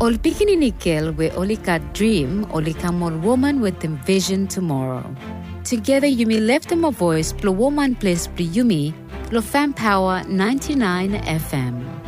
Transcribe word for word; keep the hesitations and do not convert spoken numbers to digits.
Ol pikininikil we olika dream olika mol woman with them vision tomorrow. Together you may lift them a voice, plo woman place pri yumi, plo fan power ninety-nine F M.